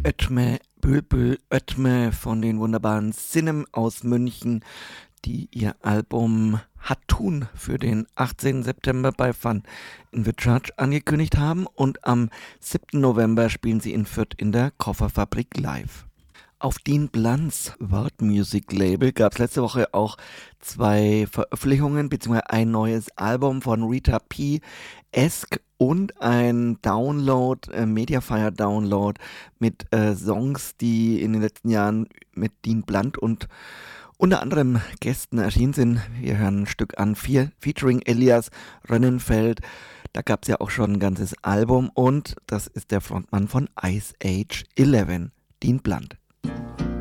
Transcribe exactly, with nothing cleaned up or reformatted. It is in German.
Ötme, Bülbül Ötme von den wunderbaren Sinem aus München, die ihr Album Hatun für den achtzehnten September bei Fun in the Church angekündigt haben, und am siebten November spielen sie in Fürth in der Kofferfabrik live. Auf Dean Blunts World Music Label gab es letzte Woche auch zwei Veröffentlichungen bzw. ein neues Album von Rita P. Esk und ein Download, äh, Mediafire Download mit äh, Songs, die in den letzten Jahren mit Dean Blunt und unter anderem Gästen erschienen sind. Wir hören ein Stück an, vier, featuring Elias Rönnenfeld. Da gab es ja auch schon ein ganzes Album, und das ist der Frontmann von Ice Age elf, Dean Blunt.